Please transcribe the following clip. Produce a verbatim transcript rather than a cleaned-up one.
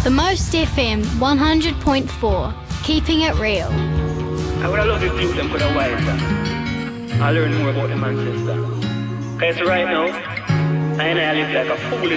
The Most F M one hundred point four, keeping it real. I would have loved if you them could have wiser. I learned more about them ancestors. Because right now, I and I live like a fool